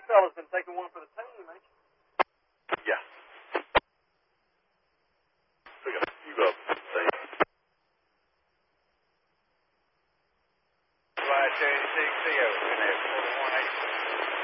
You fellas been taking one for the team, ain't you? Yeah. We got a few of them. Y286CO in there, 4180.